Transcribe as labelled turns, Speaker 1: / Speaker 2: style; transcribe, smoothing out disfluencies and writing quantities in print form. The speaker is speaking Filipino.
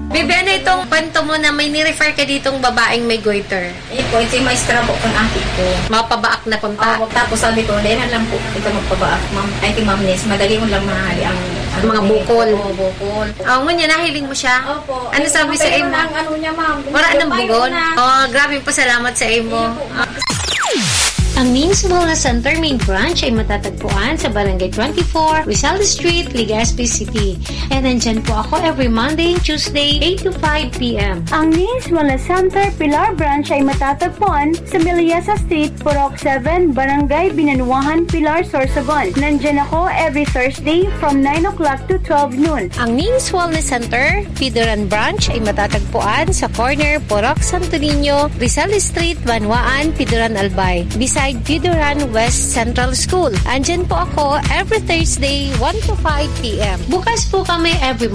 Speaker 1: Bibi, ano itong kwento mo na may nirefer ka ditong babaeng may goiter?
Speaker 2: Po, ito yung maestra po kung ate ko.
Speaker 1: Mapabaak na punta?
Speaker 2: Tapos sabi ko, hindi na lang po ito magpabaak, ma'am. Ay, Ma'am Nes, madali mo lang mahali ang
Speaker 1: mga bukol.
Speaker 2: Oo, bukol.
Speaker 1: Ngunya, nahiling mo siya?
Speaker 2: Opo.
Speaker 1: Ano sabi sa imo?
Speaker 2: Ano niya, ma'am?
Speaker 1: Wala nang bukol? Grabe po, salamat sa imo. Ang Ning's Wellness Center main branch ay matatagpuan sa Barangay 24, Rizal Street, Legazpi City. And nandyan po ako every Monday and Tuesday, 8 to 5 p.m.
Speaker 3: Ang Ning's Wellness Center Pilar branch ay matatagpuan sa Miliasa Street, Purok 7, Barangay Binanuahan, Pilar, Sorsogon. Nandyan ako every Thursday from 9 o'clock to 12 noon.
Speaker 1: Ang Ning's Wellness Center, Pidoran branch ay matatagpuan sa corner Purok Santo Niño, Rizal Street, Banwaan, Pidoran Albay. Beside Pidoran West Central School. Andyan po ako every Thursday, 1 to 5 p.m. Bukas po kami every